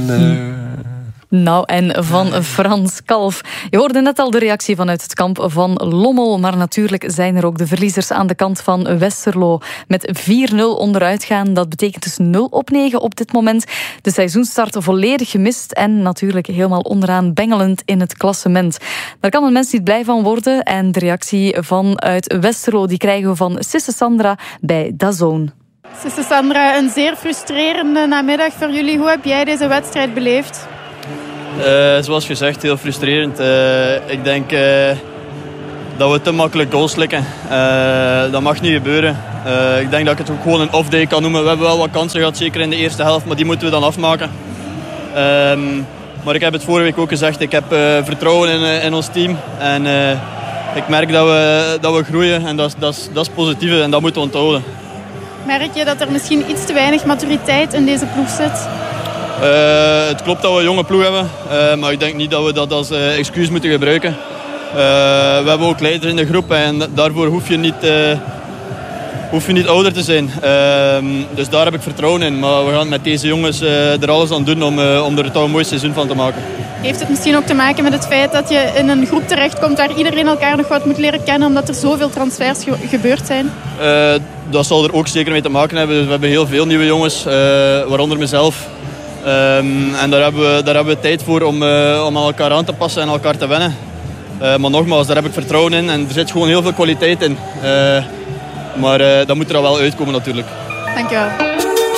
Nou, en van Frans Kalf. Je hoorde net al de reactie vanuit het kamp van Lommel. Maar natuurlijk zijn er ook de verliezers aan de kant van Westerlo. Met 4-0 onderuit gaan. Dat betekent dus 0 op 9 op dit moment. De seizoenstart volledig gemist. En natuurlijk helemaal onderaan bengelend in het klassement. Daar kan een mens niet blij van worden. En de reactie vanuit Westerlo die krijgen we van Sisse Sandra bij DAZN. Sisse Sandra, een zeer frustrerende namiddag voor jullie. Hoe heb jij deze wedstrijd beleefd? Zoals gezegd, heel frustrerend. Ik denk dat we te makkelijk goals likken. Dat mag niet gebeuren. Ik denk dat ik het ook gewoon een off-day kan noemen. We hebben wel wat kansen gehad, zeker in de eerste helft, maar die moeten we dan afmaken. Maar ik heb het vorige week ook gezegd, ik heb vertrouwen in ons team. En ik merk dat we groeien en dat is positief en dat moeten we onthouden. Merk je dat er misschien iets te weinig maturiteit in deze ploeg zit? Het klopt dat we een jonge ploeg hebben, maar ik denk niet dat we dat als excuus moeten gebruiken. We hebben ook leiders in de groep en daarvoor hoef je niet ouder te zijn. Dus daar heb ik vertrouwen in. Maar we gaan met deze jongens er alles aan doen om er toch een mooi seizoen van te maken. Heeft het misschien ook te maken met het feit dat je in een groep terechtkomt waar iedereen elkaar nog wat moet leren kennen omdat er zoveel transfers gebeurd zijn? Dat zal er ook zeker mee te maken hebben. Dus we hebben heel veel nieuwe jongens, waaronder mezelf. En daar hebben we tijd voor om aan elkaar aan te passen en elkaar te wennen. Maar nogmaals, daar heb ik vertrouwen in en er zit gewoon heel veel kwaliteit in. Maar dat moet er al wel uitkomen natuurlijk. Dankjewel.